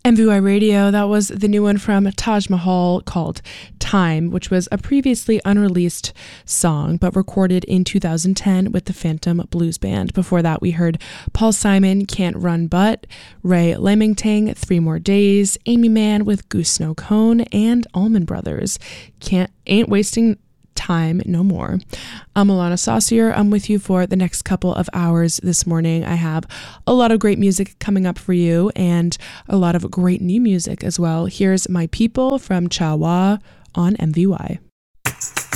MVY Radio, that was the new one from Taj Mahal called Time, which was a previously unreleased song, but recorded in 2010 with the Phantom Blues Band. Before that, we heard Paul Simon, Can't Run But, Ray Lamington, 3 More Days, Amy Mann with Goose Snow Cone, and Allman Brothers, Ain't Wasting Time No More. I'm Alana Saucier. I'm with you for the next couple of hours this morning. I have a lot of great music coming up for you and a lot of great new music as well. Here's My People from Chawa on MVY.